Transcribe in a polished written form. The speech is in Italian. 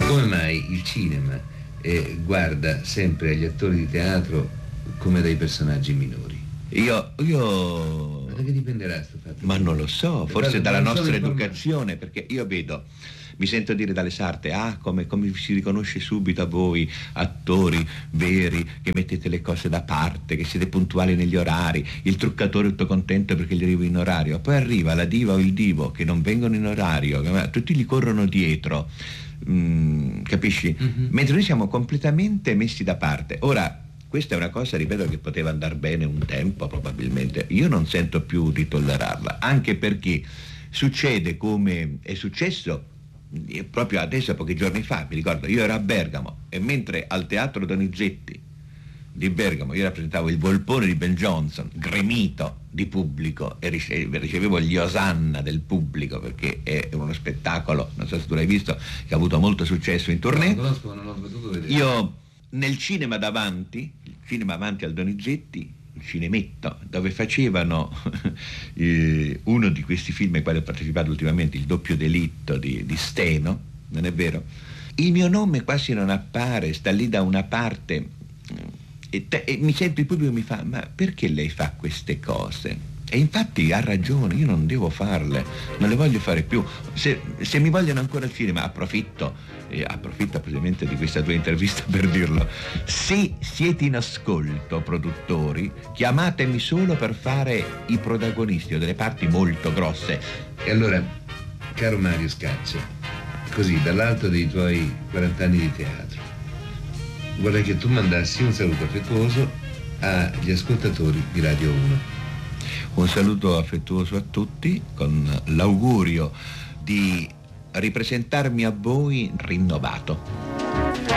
Come mai il cinema guarda sempre agli attori di teatro come dei personaggi minori? Io Ma da che dipenderà sto fatto? ma non lo so, forse Guarda, dalla non sono nostra informato. educazione, perché io vedo, mi sento dire dalle sarte, come si riconosce subito a voi, attori veri, che mettete le cose da parte, che siete puntuali negli orari, il truccatore tutto contento perché gli arriva in orario, poi arriva la diva o il divo che non vengono in orario, tutti gli corrono dietro, capisci? Mentre noi siamo completamente messi da parte. Ora, questa è una cosa, ripeto, che poteva andare bene un tempo probabilmente, io non sento più di tollerarla, anche perché succede come è successo proprio adesso, pochi giorni fa, mi ricordo, io ero a Bergamo e mentre al Teatro Donizetti di Bergamo io rappresentavo il Volpone di Ben Jonson, gremito di pubblico, e ricevevo gli osanna del pubblico, perché è uno spettacolo, non so se tu l'hai visto, che ha avuto molto successo in tournée. No, conosco, ma non ho potuto vedere. Io nel cinema davanti, il cinema avanti al Donizetti, il cinemetto, dove facevano uno di questi film ai quali ho partecipato ultimamente, Il doppio delitto di Steno, non è vero? Il mio nome quasi non appare, sta lì da una parte, e mi sento, il pubblico mi fa: ma perché lei fa queste cose? E infatti ha ragione, io non devo farle, non le voglio fare più. Se mi vogliono ancora al cinema, approfitto precisamente di questa tua intervista per dirlo. Se siete in ascolto, produttori, chiamatemi solo per fare i protagonisti o delle parti molto grosse. E allora, caro Mario Scaccia, così dall'alto dei tuoi 40 anni di teatro, vorrei che tu mandassi un saluto affettuoso agli ascoltatori di Radio 1. Un saluto affettuoso a tutti, con l'augurio di ripresentarmi a voi rinnovato.